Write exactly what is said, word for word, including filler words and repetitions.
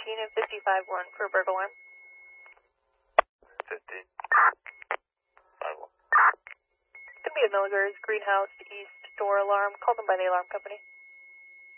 fifteen and fifty-five one for burglar alarm. fifteen. five one. Could be a Milligers, greenhouse, east door alarm. Call them by the alarm company.